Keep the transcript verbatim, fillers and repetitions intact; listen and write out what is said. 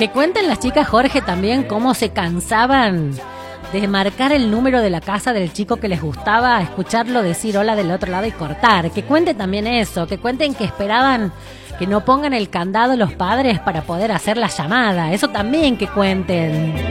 Que cuenten las chicas, Jorge, también cómo se cansaban de marcar el número de la casa del chico que les gustaba, escucharlo decir hola del otro lado y cortar. Que cuenten también eso, que cuenten que esperaban que no pongan el candado los padres para poder hacer la llamada. Eso también que cuenten.